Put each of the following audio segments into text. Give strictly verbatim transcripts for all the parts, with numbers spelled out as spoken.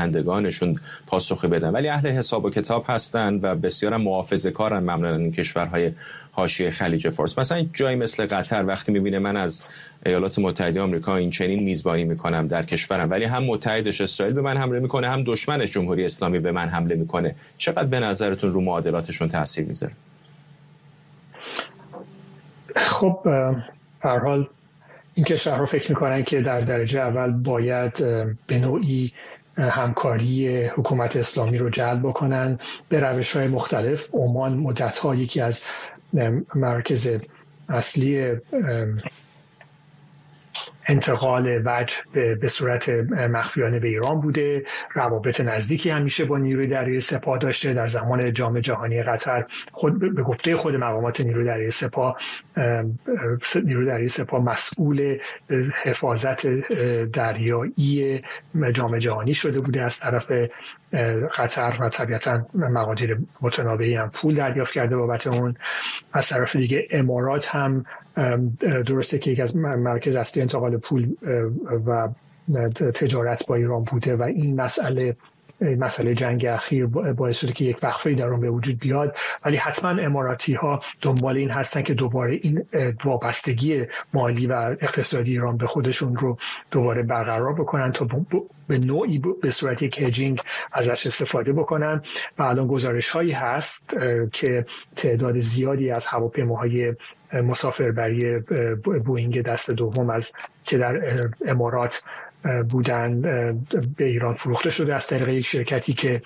پناهندگانشون پاسخی بدن، ولی اهل حساب و کتاب هستن و بسیار محافظه‌کارن معمولاً این کشورهای حاشیه خلیج فارس. مثلا جایی مثل قطر وقتی میبینه من از ایالات متحده آمریکا این چنین میزبانی میکنم در کشورم، ولی هم متحدش اسرائیل به من حمله میکنه، هم دشمنش جمهوری اسلامی به من حمله میکنه، چقدر به نظرتون رو معادلاتشون تاثیر میذاره؟ خب به هر حال این کشورها فکر میکنن که در درجه اول باید به نوعی همکاری حکومت اسلامی رو جلب بکنن به روش‌های مختلف. عمان مدت‌ها یکی از مرکز اصلی انتقال وجه به صورت مخفیانه به ایران بوده، روابط نزدیکی همیشه با نیروی دریایی سپاه داشته. در زمان جام جهانی قطر خود به گفته خود مقامات نیروی دریایی سپاه نیروی دریایی سپاه مسئول حفاظت دریایی جام جهانی شده بوده از طرف قطر و طبیعتاً مقادیر متنابهی هم پول دریافت کرده بابت اون. از طرف دیگه امارات هم درسته که یک از مرکز اصلی انتقال پول و تجارت با ایران بوده و این مسئله مسئله جنگ اخیر باعث شده که یک وقفه‌ای در اون به وجود بیاد، ولی حتما اماراتی ها دنبال این هستن که دوباره این وابستگی مالی و اقتصادی ایران به خودشون رو دوباره برقرار بکنن تا به نوعی به صورت یک هجینگ ازش استفاده بکنن. و الان گزارش هایی هست که تعداد زیادی از هواپیماهای مسافربری بوئینگ دست دوم از که در امارات بودن به ایران فروخته شده از طریق یک شرکتی که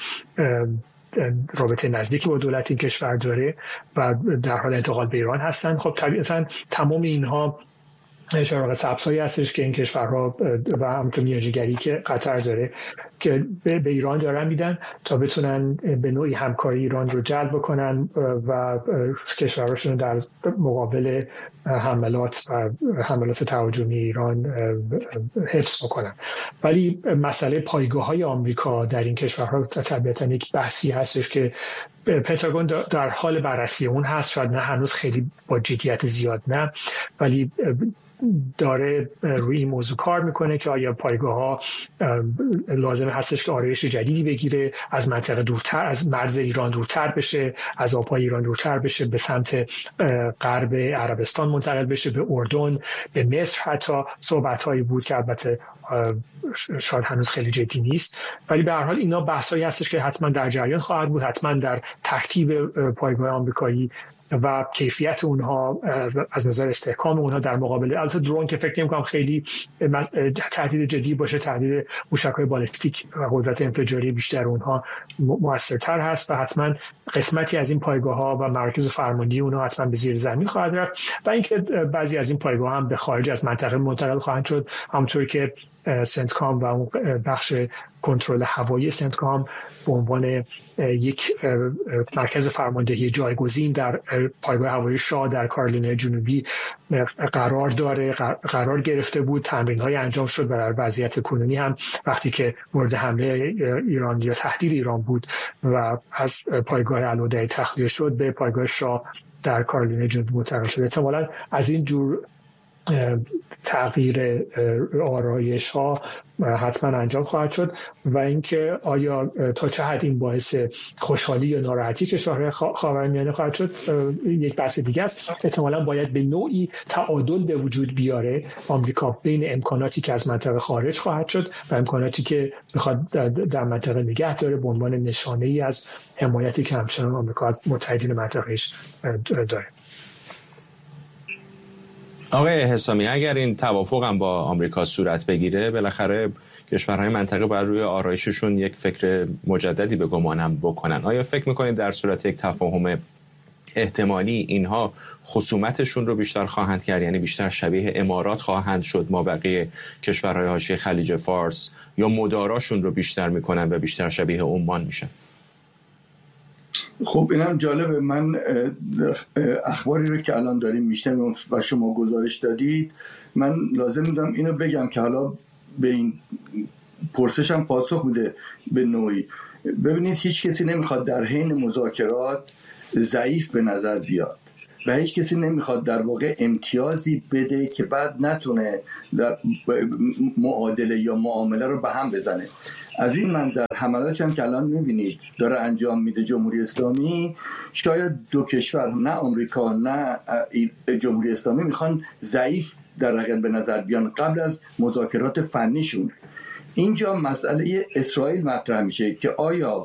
رابطه نزدیکی با دولت این کشور داره و در حال انتقال به ایران هستن. خب طبیعتا تمام اینها چراغ سبزهایی هستش که این کشورها و همچون میانجیگری که قطر داره که به ایران دارن میدن تا بتونن به نوعی همکاری ایران رو جلب بکنن و کشورهاشون در مقابل حملات و حملات تهاجمی ایران حفظ بکنن. ولی مسئله پایگاه‌های آمریکا در این کشورها طبیعتاً یک بحثی هستش که پنتاگون در حال بررسی اون هست، شاید نه هنوز خیلی با جدیت زیاد نه، ولی داره روی این موضوع کار میکنه که آیا پایگاه ها لازم هستش که آرایش جدیدی بگیره، از منطقه دورتر، از مرز ایران دورتر بشه، از آبهای ایران دورتر بشه، به سمت غرب عربستان منتقل بشه، به اردن، به مصر. حتی صحبت هایی بود که البته شاید هنوز خیلی جدی نیست، ولی به هر حال اینا بحثایی هستش که حتما در جریان خواهد بود. حتما در ترتیب پایگاه آمریکایی و کیفیت اونها از نظر استحکام اونها در مقابل البته درون که فکر نمی‌کنم خیلی تهدید جدی باشه، تهدید موشک‌های بالستیک و قدرت انفجاری بیشتر اونها موثرتر هست و حتما قسمتی از این پایگاه‌ها و مرکز فرماندهی اونها حتما به زیر زمین خواهد رفت و اینکه بعضی از این پایگاه‌ها هم به خارج از منطقه منتقل خواهند شد، همونطور که سنتکام و اون بخش کنترل هوایی سنتکام به عنوان یک مرکز فرماندهی جایگزین در پایگاه هوایی شاه در کارولینای جنوبی قرار داره، قرار گرفته بود. تمرین‌های انجام شد و در وضعیت کنونی هم وقتی که مورد حمله ایران یا تهدید ایران بود و از پایگاه علوده تخلیه شد به پایگاه شاه در کارولینای جنوبی منتقل شد. احتمالاً از این جور تغییر آرایش ها حتما انجام خواهد شد و اینکه آیا تا چه حد این باعث خوشحالی یا ناراحتی کشورهای خاورمیانه خواهد شد یک بحث دیگه است. احتمالاً باید به نوعی تعادل به وجود بیاره آمریکا بین امکاناتی که از منطقه خارج خواهد شد و امکاناتی که بخواد در منطقه نگه داره به عنوان نشانه‌ای از حمایتی که همچنان آمریکا از متحدین منطقه‌اش داره. آقای حسامی، اگر این توافق هم با آمریکا صورت بگیره، بالاخره کشورهای منطقه باید روی آرایششون یک فکر مجددی به گمانم بکنن. آیا فکر میکنید در صورت یک تفاهم احتمالی اینها خصومتشون رو بیشتر خواهند کرد، یعنی بیشتر شبیه امارات خواهند شد ما بقیه کشورهای حاشیه خلیج فارس، یا مداراشون رو بیشتر میکنن و بیشتر شبیه عمان میشن؟ خب اینم جالبه. من اخباری رو که الان داریم میشنویم و شما گزارش دادید، من لازم میدونم اینو بگم که حالا به این پرسشم پاسخ میده به نوعی. ببینید هیچ کسی نمیخواد در حین مذاکرات ضعیف به نظر بیاد و هیچ کسی نمیخواد در واقع امتیازی بده که بعد نتونه در معادله یا معامله رو به هم بزنه. از این منظر حملاتی هم که الان میبینید داره انجام میده جمهوری اسلامی، شاید دو کشور نه آمریکا نه جمهوری اسلامی میخوان ضعیف در رقم به نظر بیان قبل از مذاکرات فنیشون. اینجا مسئله اسرائیل مطرح میشه که آیا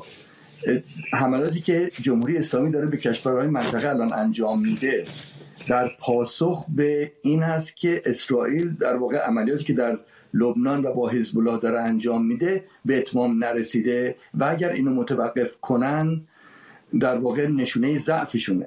حملاتی که جمهوری اسلامی داره به کشورهای منطقه الان انجام میده در پاسخ به این هست که اسرائیل در واقع عملیاتی که در لبنان و با حزب الله داره انجام میده به اتمام نرسیده و اگر اینو متوقف کنن در واقع نشونه ضعفشونه.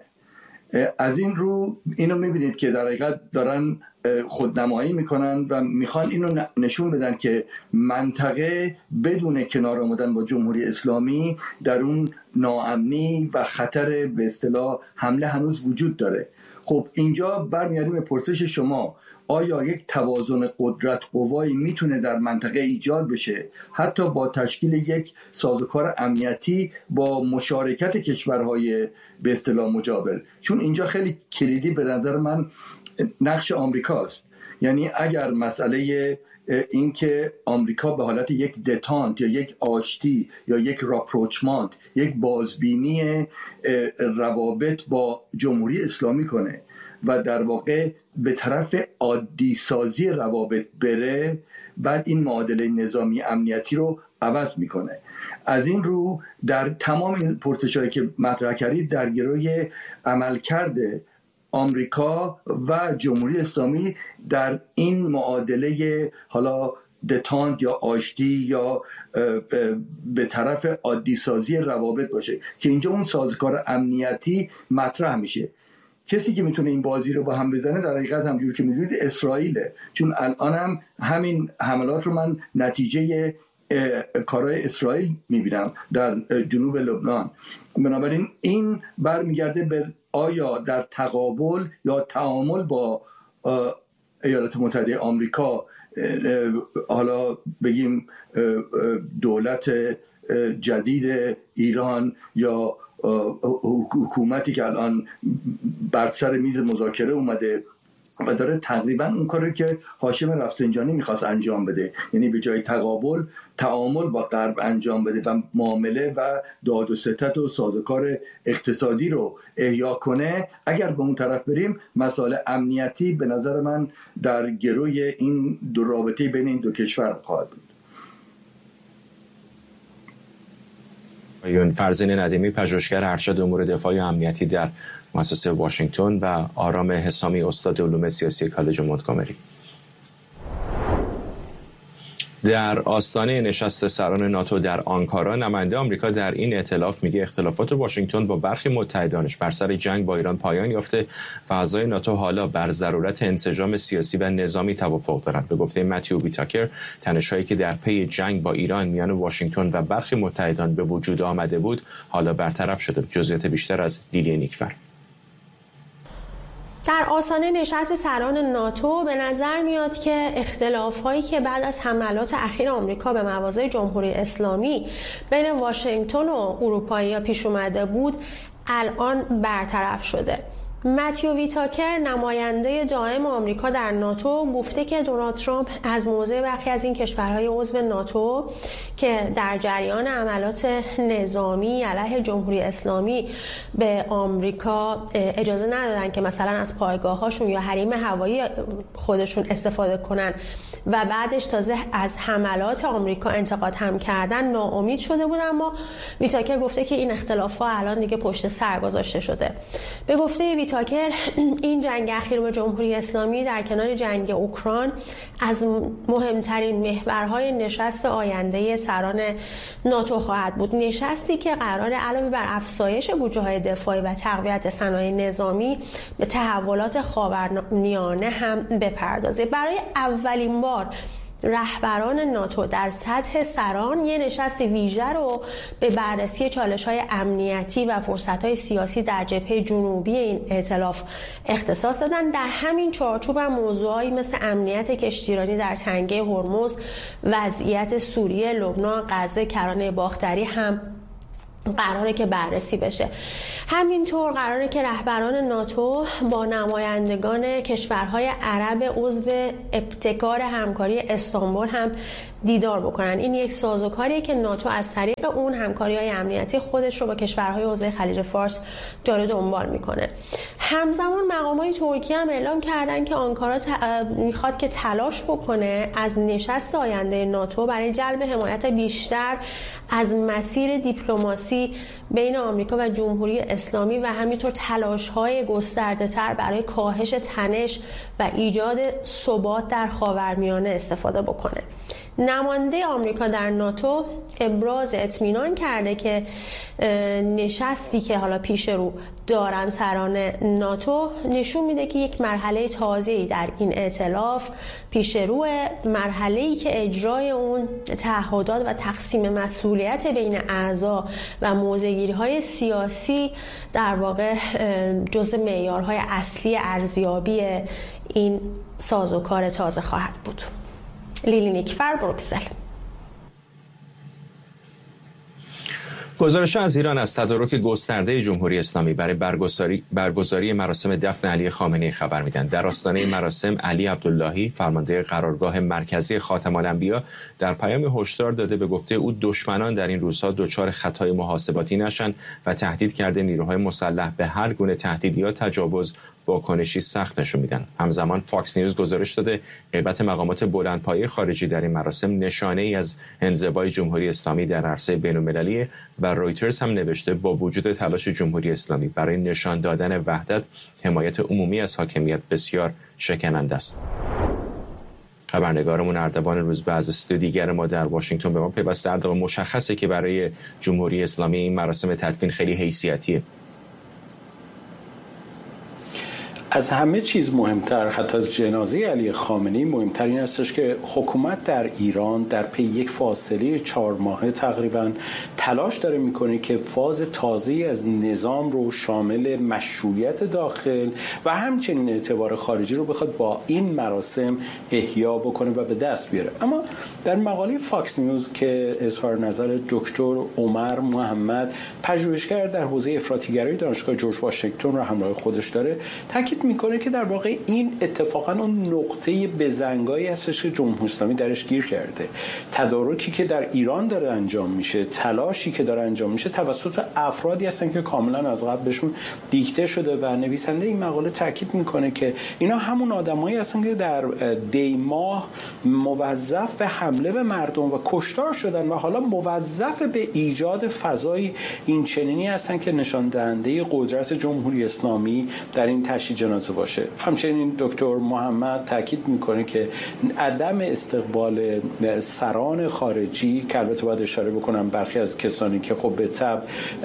از این رو اینو میبینید که در حقیقت دارن خودنمایی میکنن و میخوان اینو نشون بدن که منطقه بدون کنار آمدن با جمهوری اسلامی در اون ناامنی و خطر به اصطلاح حمله هنوز وجود داره. خب اینجا برمیگردیم به پرسش شما، آیا یک توازن قدرت قوایی میتونه در منطقه ایجاد بشه حتی با تشکیل یک سازوکار امنیتی با مشارکت کشورهای به اصطلاح مجاور؟ چون اینجا خیلی کلیدی به نظر من نقش آمریکاست. یعنی اگر مسئله این که آمریکا به حالت یک دتانت یا یک آشتی یا یک راپروچمانت، یک بازبینی روابط با جمهوری اسلامی کنه و در واقع به طرف عادی سازی روابط بره، بعد این معادله نظامی امنیتی رو عوض میکنه. از این رو در تمام این پرسش‌هایی که مطرح کردید در گروه عملکرد آمریکا و جمهوری اسلامی در این معادله حالا دتانت یا آشتی یا به طرف عادی سازی روابط باشه که اینجا اون سازوکار امنیتی مطرح میشه. کسی که میتونه این بازی رو با هم بزنه در حقیقت همجور که میدونید اسرائیله، چون الان هم همین حملات رو من نتیجه کارهای اسرائیل میبینم در جنوب لبنان. بنابراین این برمیگرده به آیا در تقابل یا تعامل با ایالات متحده آمریکا، حالا بگیم دولت جدید ایران یا حکومتی که الان بر سر میز مذاکره اومده و داره تقریبا اون کاری که هاشم رفسنجانی میخواست انجام بده، یعنی به جای تقابل تعامل با غرب انجام بده و معامله و داد و ستد و سازوکار اقتصادی رو احیا کنه، اگر به اون طرف بریم مسائل امنیتی به نظر من در گروی این دو رابطه بین این دو کشور خواهد بود. آقایون فرزین ندیمی، پژوهشگر ارشد امور دفاعی و امنیتی در مؤسسه واشنگتن، و آرام حسامی، استاد علوم سیاسی کالج مونتگومری. در آستانه نشست سران ناتو در آنکارا، نماینده آمریکا در این ائتلاف میگه اختلافات واشنگتن با برخی متحدانش بر سر جنگ با ایران پایان یافته و اعضای ناتو حالا بر ضرورت انسجام سیاسی و نظامی توافق دارند. به گفته متیو ویتاکر، تنش‌هایی که در پی جنگ با ایران میان واشنگتن و برخی متحدان به وجود آمده بود حالا برطرف شده. جزئیات بیشتر از لیلی نیکفر. در آستانه نشست سران ناتو به نظر میاد که اختلاف‌هایی که بعد از حملات اخیر آمریکا به مواضع جمهوری اسلامی بین واشنگتن و اروپایی‌ها پیش اومده بود الان برطرف شده. متیو ویتاکر، نماینده دائم آمریکا در ناتو، گفته که دونالد ترامپ از موضع برخی از این کشورهای عضو ناتو که در جریان عملات نظامی علیه جمهوری اسلامی به آمریکا اجازه ندادن که مثلا از پایگاه‌هاشون یا حریم هوایی خودشون استفاده کنن و بعدش تازه از حملات آمریکا انتقاد هم کردن، ناامید شده بود. اما ویتاکر گفته که این اختلاف‌ها الان دیگه پشت سر گذاشته شده. به گفته ویتاکر، این جنگ اخیر با جمهوری اسلامی در کنار جنگ اوکراین از مهمترین محورهای نشست آینده سران ناتو خواهد بود. نشستی که قرار علاوه بر افزایش بودجه‌های دفاعی و تقویت صنایع نظامی به تحولات خاورمیانه هم بپردازه. برای اولین بار رهبران ناتو در سطح سران یه نشست ویژه رو به بررسی چالش‌های امنیتی و فرصت‌های سیاسی در جبهه جنوبی این ائتلاف اختصاص دادن. در همین چارچوب هم موضوعایی مثل امنیت کشتیرانی در تنگه هرمز، وضعیت سوریه، لبنان، غزه، کرانه باختری هم قراره که بررسی بشه. همینطور قراره که رهبران ناتو با نمایندگان کشورهای عرب عضو ابتکار همکاری استانبول هم دیدار بکنن. این یک سازوکاریه که ناتو از طریق اون همکاری‌های امنیتی خودش رو با کشورهای حوزه خلیج فارس داره دنبال میکنه. همزمان مقامات ترکیه هم اعلام کردن که آنکارا ت... میخواد که تلاش بکنه از نشست آینده ناتو برای جلب حمایت بیشتر از مسیر دیپلماسی بین آمریکا و جمهوری اسلامی و همینطور تلاش‌های گسترده‌تر برای کاهش تنش و ایجاد ثبات در خاورمیانه استفاده بکنه. نماینده آمریکا در ناتو ابراز اطمینان کرده که نشستی که حالا پیش رو دارن سران ناتو نشون میده که یک مرحله تازه‌ای در این ائتلاف پیش روه، مرحله‌ای که اجرای اون تعهدات و تقسیم مسئولیت بین اعضا و موضع‌گیری‌های سیاسی در واقع جزء معیارهای اصلی ارزیابی این سازوکار تازه خواهد بود. لیلی نیکفر، بروکسل. گزارش از ایران از تدارک گسترده جمهوری اسلامی برای برگزاری برگزاری مراسم دفن علی خامنه‌ای خبر میدن. در آستانه مراسم علی عبداللهی فرمانده قرارگاه مرکزی خاتم الانبیا در پیام هشدار داده به گفته او دشمنان در این روزها دچار خطای محاسباتی نشن و تهدید کرده نیروهای مسلح به هر گونه تهدید یا تجاوز واکنشی سخت نشون میدن. همزمان فاکس نیوز گزارش داده غیبت مقامات بلندپایه خارجی در این مراسم نشانه ای از انزوای جمهوری اسلامی در عرصه بین‌المللی و رویترز هم نوشته با وجود تلاش جمهوری اسلامی برای نشان دادن وحدت، حمایت عمومی از حاکمیت بسیار شکننده است. خبرنگارمون اردوان روزبه از استودیو دیگر ما در واشنگتن به ما پیوسته. اردوان، مشخصه که برای جمهوری اسلامی این مراسم تدفین خیلی حیثیتیه. از همه چیز مهمتر، حتی از جنازه علی خامنه‌ای مهمتر این استش که حکومت در ایران در پی یک فاصله چهار ماهه تقریبا تلاش داره میکنه که فاز تازه‌ای از نظام رو شامل مشروعیت داخل و همچنین اعتبار خارجی رو بخواد با این مراسم احیا بکنه و به دست بیاره. اما در مقاله فاکس نیوز که اظهار نظر دکتر عمر محمد، پژوهشگر در حوزه افراطی‌گرایی دانشگاه جورج واشنگتن رو همراه خودش داره، تاکید میکنه که در واقع این اتفاقا اون نقطه بزنگایی هستش که جمهوری اسلامی درش گیر کرده. تدارکی که در ایران داره انجام میشه، تلاشی که داره انجام میشه توسط افرادی هستن که کاملا از قبل بهشون دیکته شده و نویسنده این مقاله تاکید میکنه که اینا همون آدمایی هستن که در دی ماه موظف به حمله به مردم و کشتار شدن و حالا موظف به ایجاد فضای این چنینی هستن که نشان دهنده قدرت جمهوری اسلامی در این تشییع جنازه باشه. همچنین دکتر محمد تاکید میکنه که عدم استقبال سران خارجی، که البته باید اشاره بکنم برخی از کسانی که خب به طب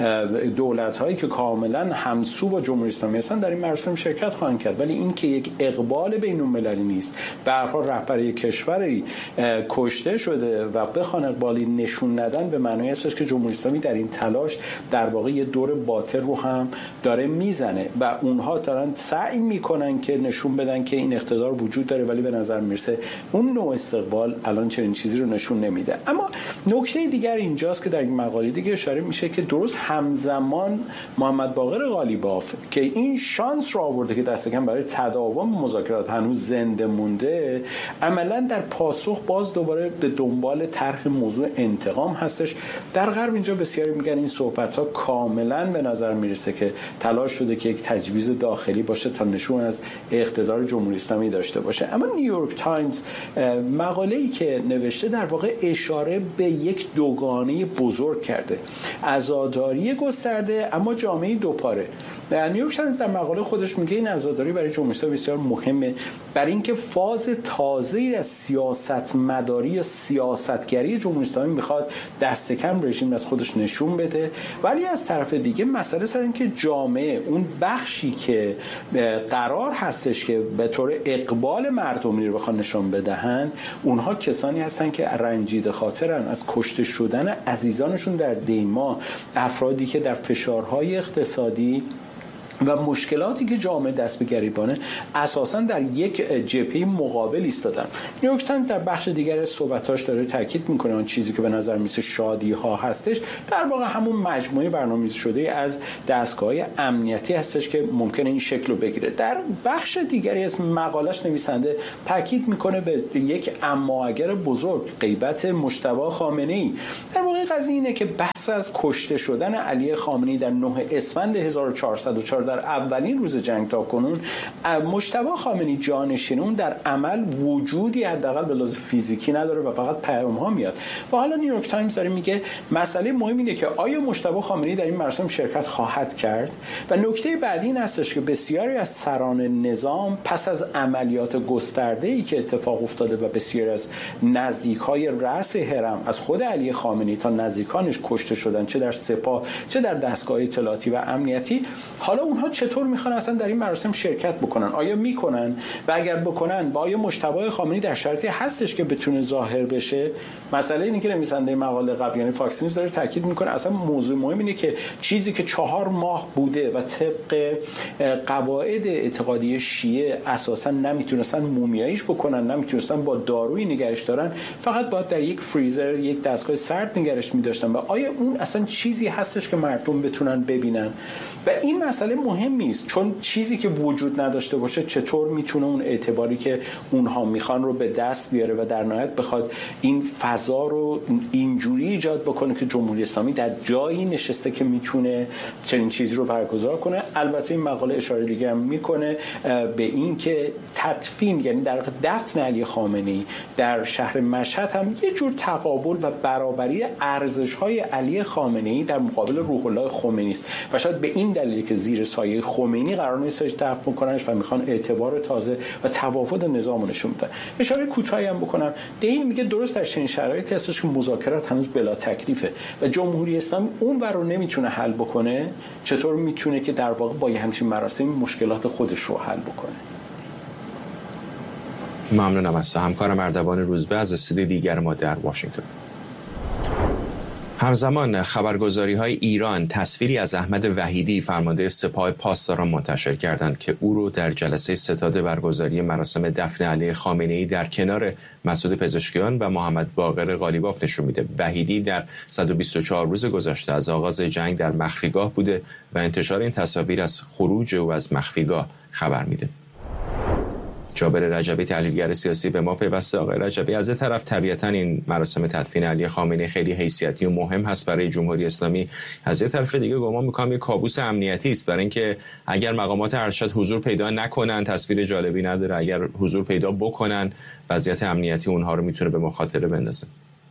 دولت هایی که کاملا همسو با جمهوری اسلامی هستن در این مراسم شرکت خواهند کرد، ولی این که یک اقبال بین المللی نیست، به هر حال رهبر یک کشوری کشته شده و بخوان اقبالی نشون ندن به معنی هستش که جمهوری اسلامی در این تلاش در واقع یه دور باطل رو هم داره میزنه و اونها دارن سعی میکنن که نشون بدن که این اقتدار وجود داره، ولی به نظر میرسه اون نوع استقبال الان چنین چیزی رو نشون نمیده. اما نکته دیگر اینجاست که در این مقاله دیگه اشاره میشه که درست همزمان محمد باقر قالیباف که این شانس رو آورده که دست کم برای تداوم مذاکرات هنوز زنده مونده، عملا در پاسخ باز دوباره به دنبال طرح موضوع انتقام هستش. در غرب اینجا بسیاری میگن این صحبت ها کاملا به نظر میرسه که تلاش شده که یک تجویز داخلی باشه تا نشون از اقتدار جمهوری اسلامی داشته باشه. اما نیویورک تایمز مقاله‌ای که نوشته در واقع اشاره به یک دوگانه بزرگ کرده، عزاداری گسترده اما جامعه دوپاره. نیویورک تایمز در مقاله خودش میگه این عزاداری برای جمهوری اسلامی بسیار مهمه، برای اینکه فاز تازه‌ای از سیاست مداری یا سیاستگری جمهوری اسلامی میخواد دست کم رژیم از خودش نشون بده، ولی از طرف دیگه مسئله سر این که جامعه اون بخشی که قرار هستش که به طور اقبال مردمی رو بخوان نشون بدهن، اونها کسانی هستن که رنجیده خاطرن از کشته شدن عزیزانشون در دیما، افرادی که در فشارهای اقتصادی و مشکلاتی که جامعه دست به گریبانه اساساً در یک جبهه مقابل ایستادن. نیویورک تایمز در بخش دیگر از صحبتاش داره تاکید میکنه اون چیزی که به نظر میسه شادی ها هستش در واقع همون مجموعه برنامه‌ریزی شده از دستگاه‌های امنیتی هستش که ممکنه این شکل رو بگیره. در بخش دیگری از مقالش نویسنده تاکید میکنه به یک اما اگر بزرگ، غیبت مجتبی خامنه‌ای. در واقع قضیه اینه که بحث از کشته شدن علی خامنه‌ای در نه اسفند هزار و چهارصد و چهار در اولین روز جنگ تا کنون، مجتبی خامنه‌ای جانشینون در عمل وجودی حداقل به لحاظ فیزیکی نداره و فقط پیام‌ها میاد. و حالا نیویورک تایمز داره میگه مسئله مهم اینه که آیا مجتبی خامنه‌ای در این مراسم شرکت خواهد کرد؟ و نکته بعدی این هستش که بسیاری از سران نظام پس از عملیات گسترده‌ای که اتفاق افتاده و بسیاری از نزدیک‌های رأس هرم از خود علی خامنه‌ای تا نزدیکانش کشته شدن، چه در سپاه چه در دستگاه اطلاعاتی و امنیتی، حالا اونها چطور میخوان اصلا در این مراسم شرکت بکنن؟ آیا میکنن؟ و اگر بکنن با آیا مجتبی خامنه‌ای در شرایطی هستش که بتونه ظاهر بشه؟ مسئله اینه که نویسنده مقاله قبلی یعنی فاکس نیوز داره تاکید میکنه اصلا موضوع مهم اینه که چیزی که چهار ماه بوده و طبق قواعد اعتقادی شیعه اساسا نمیتونستن مومیاییش بکنن، نمیتونستن با دارویی نگرش دارن، فقط باید در یک فریزر، یک دستگاه سرد نگرش می‌داشتن. و آیا اون اصلا چیزی هستش که مردم بتونن ببینن؟ و این مسئله مهمی است، چون چیزی که وجود نداشته باشه چطور میتونه اون اعتباری که اونها میخوان رو به دست بیاره و در نهایت بخواد این فضا رو اینجوری ایجاد بکنه که جمهوری اسلامی در جایی نشسته که میتونه چنین چیزی رو برگزار کنه. البته این مقاله اشاره دیگه هم میکنه به این که تدفین، یعنی در دفن علی خامنه‌ای در شهر مشهد هم یه جور تقابل و برابری ارزش‌های علی خامنه‌ای در مقابل روح الله خمینی است و شاید به این دلیلی که زیر سایه خمینی قرار نیست دفن بکننش و میخوان اعتبار تازه و توافد نظام نشون بدن. اشاره کوتاهی هم بکنم، دین میگه درست در چنین شرایطی هستش که مذاکرات هنوز بلا تکلیفه و جمهوری اسلامی اون ور رو نمیتونه حل بکنه، چطور میتونه که در واقع با یه همچین مراسم مشکلات خودش رو حل بکنه؟ ممنونم از همکارم اردوان روزبه از استودیو دیگر ما در واشنگتن. همزمان خبرگزاری‌های ایران تصویری از احمد وحیدی فرمانده سپاه پاسداران منتشر کردند که او رو در جلسه ستاد برگزاری مراسم دفن علی خامنه‌ای در کنار مسعود پزشکیان و محمد باقر قالیباف نشون میده. وحیدی در صد و بیست و چهار روز گذشته از آغاز جنگ در مخفیگاه بوده و انتشار این تصاویر از خروج او از مخفیگاه خبر میده. جابر رجبی تحلیلگر سیاسی به ما پیوسته. آقای رجبی، از این طرف طبیعتاً این مراسم تدفین علی خامنه‌ای خیلی حیثیتی و مهم هست برای جمهوری اسلامی، از این طرف دیگه گمان می‌کنم یک کابوس امنیتی است، برای اینکه اگر مقامات ارشد حضور پیدا نکنن تصویر جالبی نداره، اگر حضور پیدا بکنن وضعیت امنیتی اونها رو میتونه به مخاطره بندازه.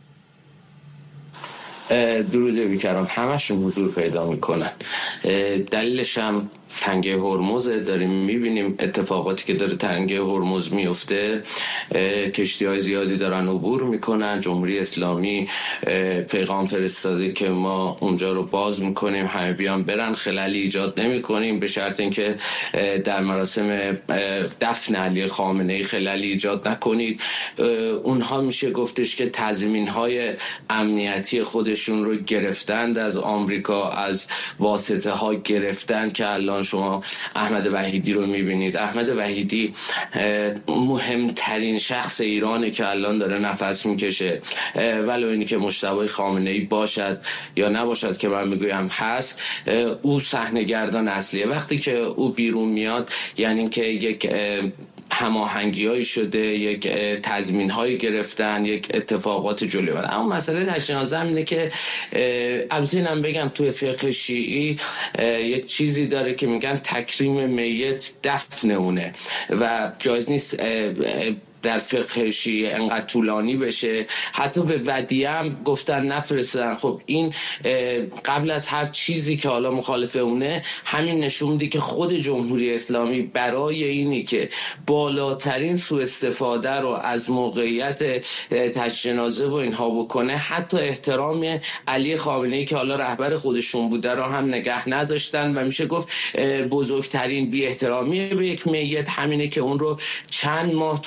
درود بیکرام، همشون حضور پیدا میکنن. دلیلش هم تنگه هرمز داریم میبینیم اتفاقاتی که داره تنگه هرمز میفته، کشتی های زیادی دارن عبور میکنن. جمهوری اسلامی پیغام فرستاده که ما اونجا رو باز میکنیم، همه بیان برن، خلالی ایجاد نمی کنیم به شرط اینکه در مراسم دفن علی خامنه‌ای خلالی ایجاد نکنید. اونها میشه گفتش که تضمین های امنیتی خودشون رو گرفتند از آمریکا، از واسطه ها گرفتند که الان شما احمد وحیدی رو میبینید. احمد وحیدی مهمترین شخص ایرانه که الان داره نفس میکشه، ولو اینی که مجتبی خامنه‌ای باشد یا نباشد که من میگویم هست، او صحنه‌گردان اصلیه. وقتی که او بیرون میاد یعنی که یک هماهنگی‌هایی شده، یک تضمین‌هایی گرفتن، یک اتفاقات جلوی برن. اما مسئله تجنازه اینه که البته اینم بگم توی فقه شیعی یک چیزی داره که میگن تکریم میت دفن اونه و جایز نیست در فقه شیعه انقدر طولانی بشه. حتی به ودیعه هم گفتن نفرستن. خب این قبل از هر چیزی که حالا مخالف اونه، همین نشون میده که خود جمهوری اسلامی برای اینی که بالاترین سوء استفاده رو از موقعیت تجنازه و اینها بکنه، حتی احترام علی خامنه‌ای که حالا رهبر خودشون بوده رو هم نگه نداشتن و میشه گفت بزرگترین بی احترامی به یک میت همینه که اون رو چند ماه توی سر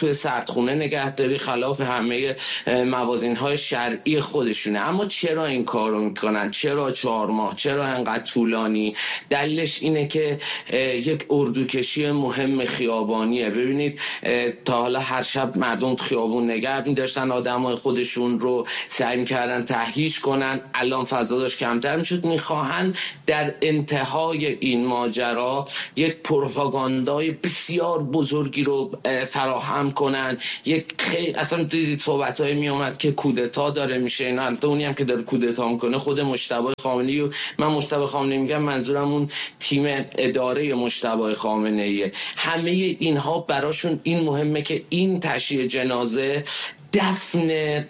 سردخونه نگهداری خلاف همه موازین‌های شرعی خودشونه. اما چرا این کارو میکنن؟ چرا چهار ماه؟ چرا انقدر طولانی؟ دلیلش اینه که یک اردوکشی مهم خیابانیه. ببینید تا حالا هر شب مردم خیابون نگه می‌داشتن، آدمای خودشون رو سعی می‌کردن تهییج کنن. الان فضا داشت کمتر میشد. میخواهن در انتهای این ماجرا یک پروپاگاندای بسیار بزرگی رو فراهم کنن. یک خیلی اصلا دیدید صحبت‌های میومد که کودتا داره میشه. اینا البته اونی هم که داره کودتا میکنه خود مجتبی خامنه‌ای و من مجتبی خامنه‌ای میگم، منظورم اون تیم اداره مجتبی خامنه‌ایه. همه اینها براشون این مهمه که این تشییع جنازه دفن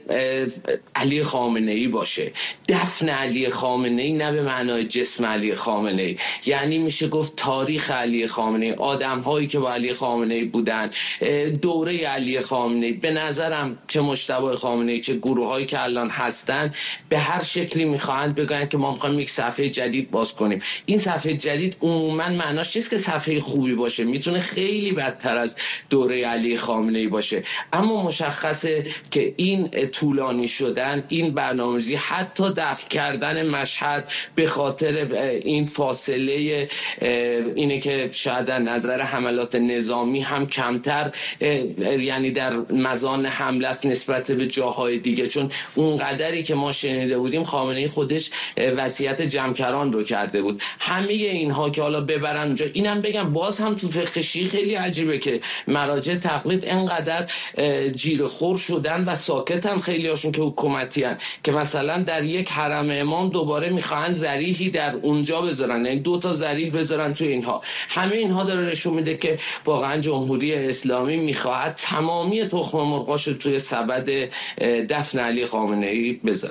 علی خامنه‌ای باشه. دفن علی خامنه‌ای نه به معنای جسم علی خامنه‌ای، یعنی میشه گفت تاریخ علی خامنه‌ای، آدم‌هایی که با علی خامنه‌ای بودن، دوره علی خامنه‌ای. به نظرم چه مجتبی خامنه‌ای چه گروه‌هایی که الان هستن به هر شکلی میخواهند بگن که ما میخوایم یک صفحه جدید باز کنیم. این صفحه جدید عموما معناش نیست که صفحه خوبی باشه، میتونه خیلی بدتر از دوره علی خامنه‌ای باشه. اما مشخصه که این طولانی شدن، این برنامه‌ریزی، حتی دفع کردن مشهد به خاطر این فاصله اینه که شاید در نظر حملات نظامی هم کمتر، یعنی در مزان حمله است نسبت به جاهای دیگه، چون اون قدری که ما شنیده بودیم خامنه‌ای خودش وصیت جمکران رو کرده بود. همه اینها که حالا ببرن اونجا، اینم بگم باز هم تو فقه شیعی خیلی عجیبه که مراجع تقلید اینقدر جیره‌خور شدن و ساکتن خیلی هاشون که حکومتی هن که مثلا در یک حرم امام دوباره میخواهن ذریحی در اونجا بذارن، یعنی دو تا ذریح بذارن تو اینها. همه اینها داره نشون میده که واقعا جمهوری اسلامی میخواهد تمامی تخم مرغاش توی سبد دفن علی خامنه‌ای بذاره.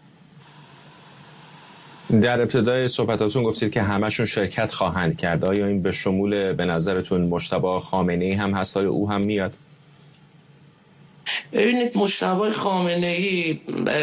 در ابتدای صحبتاتون گفتید که همشون شرکت خواهند کرد. آیا این به شمول به نظرتون مجتبی خامنه‌ای هم هست؟ آیا او هم میاد؟ ببینید مجتبی خامنه‌ای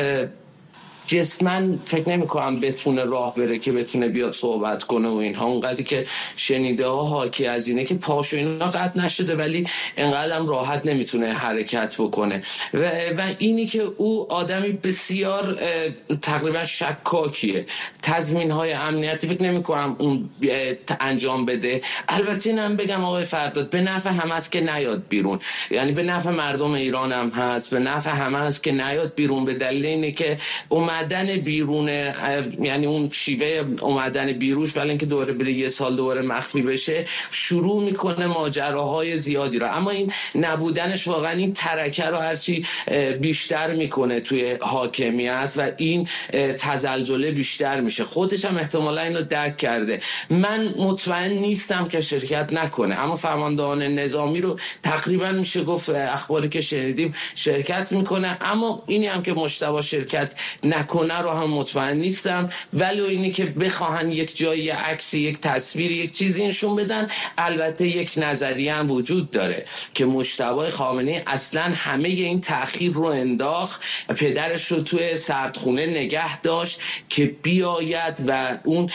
جسمن فکر نمی کنم بتونه راه بره که بتونه بیاد صحبت کنه و اینها. اونقدری که شنیده ها حاکی از اینه که پاش و اینا قطع نشده ولی انقدر هم راحت نمیتونه حرکت بکنه و, و اینی که او آدمی بسیار تقریبا شکاکیه. تضمین های امنیتی فکر نمی کنم اون انجام بده. البته اینم بگم آقای فرداد به نفع همه است که نیاد بیرون، یعنی به نفع مردم ایران هم هست، به نفع همه است که نیاد بیرون، به دلیل اینه که اومدن بیرون، یعنی اون شیوه اومدن بیروش ولی اینکه دوره بره یه سال دوره مخفی بشه شروع میکنه ماجراهای زیادی رو. اما این نبودنش واقعا این ترکه رو هرچی بیشتر میکنه توی حاکمیت و این تزلزله بیشتر میشه. خودش هم احتمالا اینو درک کرده. من مطمئن نیستم که شرکت نکنه، اما فرماندهان نظامی رو تقریبا میشه گفت اخباری که شنیدیم شرکت میکنه. اما اینی هم که مجتبی شرکت نکنه رو هم مطمئن نیستم. ولی اینی که بخواهن یک جایی عکسی، یک تصویر، یک چیزی نشون بدن، البته یک نظریه هم وجود داره که مجتبی خامنه‌ای اصلا همه این تأخیر رو انداخت، پدرش رو توی سردخونه نگه داشت که بیاید و اون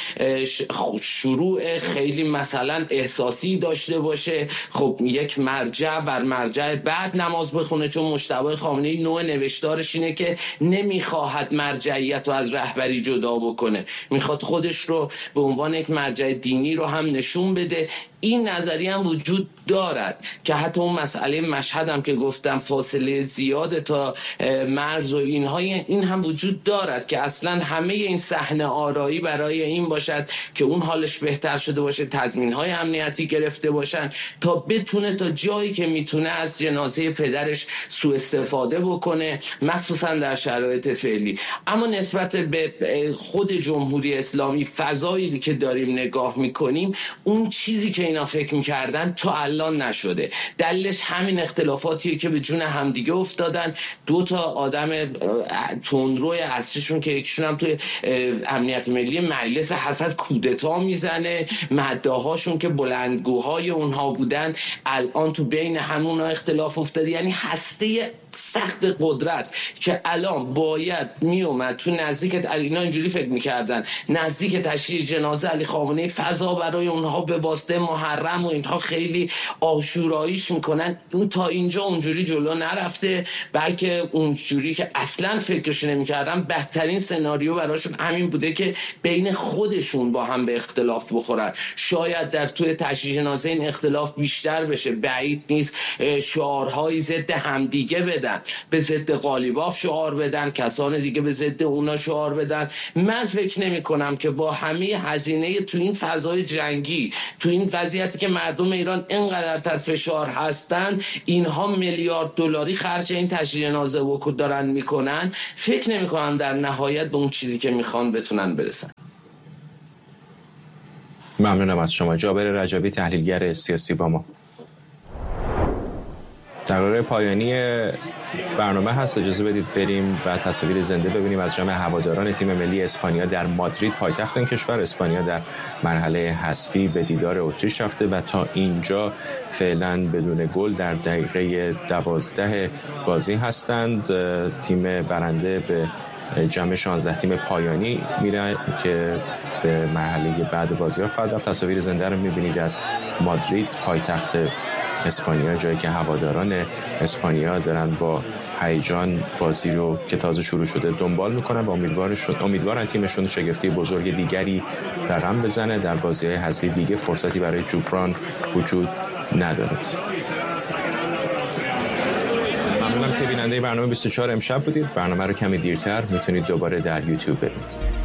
شروع خیلی مثلا احساسی داشته باشه. خب یک مرجع بر مرجع بعد نماز بخونه، چون مجتبی خامنه‌ای نوع نوشتارش اینه که نمیخواهد مرجعیت رو از رهبری جدا بکنه، میخواد خودش رو به عنوان یک مرجع دینی رو هم نشون بده. این نظریه هم وجود دارد که حتی اون مسئله مشهد هم که گفتم فاصله زیاده تا مرز و اینها، این هم وجود دارد که اصلا همه این صحنه آرایی برای این باشد که اون حالش بهتر شده باشه، تضمین‌های امنیتی گرفته باشن تا بتونه تا جایی که میتونه از جنازه پدرش سوء استفاده بکنه، مخصوصا در شرایط فعلی. اما نسبت به خود جمهوری اسلامی، فضایی که داریم نگاه میکنیم، اون چیزی که اینا فکر میکردن تا الان نشده. دلیلش همین اختلافاتیه که به جون همدیگه افتادن. دو تا آدم تندروی اصلیشون که یکیشون هم توی امنیت ملی مجلس حرف از کودتا میزنه، مدعاهاشون که بلندگوهای اونها بودن الان تو بین همونا اختلاف افتاده. یعنی هسته سخت قدرت که الان باید میومد اومد تو نزدیک اینا اینجوری فکر میکردن نزدیک تشییع جنازه علی خامنه‌ای فضا برای اونها به واسطه محرم و اینها خیلی آشوراییش میکنن. اون تا اینجا اونجوری جلو نرفته، بلکه اونجوری که اصلا فکرش نمیکردن بهترین سناریو براشون همین بوده که بین خودشون با هم به اختلاف بخورن. شاید در توی تشییع جنازه این اختلاف بیشتر بشه، بعید نیست شعارهای ضد همدیگه بدن، به ضد قالیباف شعار بدن، کسان دیگه به ضد اونا شعار بدن. من فکر نمی کنم که با همه هزینه تو این فضای جنگی، تو این وضعیتی که مردم ایران اینقدر تحت فشار هستن، اینها میلیارد دلاری خرج این تشییع جنازه و دارن میکنن، فکر نمی کنم در نهایت به اون چیزی که میخوان بتونن برسن. ممنونم از شما. جابر رجبی، تحلیلگر سیاسی با ما. دقایق پایانی برنامه هست، اجازه بدید بریم و تصاویر زنده ببینیم از جمع هواداران تیم ملی اسپانیا در مادرید، پایتخت این کشور. اسپانیا در مرحله حذفی به دیدار اتریش رفته و تا اینجا فعلا بدون گل در دقیقه دوازده بازی هستند. تیم برنده به جمع شانزده تیم پایانی میره که به مرحله بعد بازی‌ها خواهد رفت. تصاویر زنده رو می‌بینید از مادرید، پایتخت اسپانیا، جایی که هواداران اسپانیا دارن با هیجان بازی رو که تازه شروع شده دنبال میکنن و امیدوارشون امیدوارن تیمشون شگفتی بزرگ دیگری رقم بزنه. در بازی‌های حذفی دیگه فرصتی برای جبران وجود نداره. ممنونم که بیننده برنامه بیست و چهار امشب بودید. برنامه رو کمی دیرتر میتونید دوباره در یوتیوب ببینید.